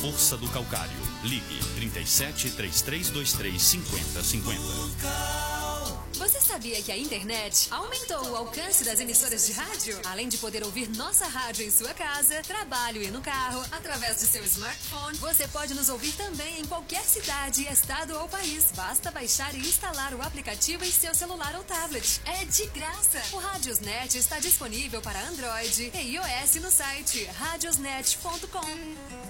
força do calcário. Ligue 37 3323 5050. Você sabia que a internet aumentou o alcance das emissoras de rádio? Além de poder ouvir nossa rádio em sua casa, trabalho e no carro, através de seu smartphone, você pode nos ouvir também em qualquer cidade, estado ou país. Basta baixar e instalar o aplicativo em seu celular ou tablet. É de graça! O Radiosnet está disponível para Android e iOS no site radiosnet.com.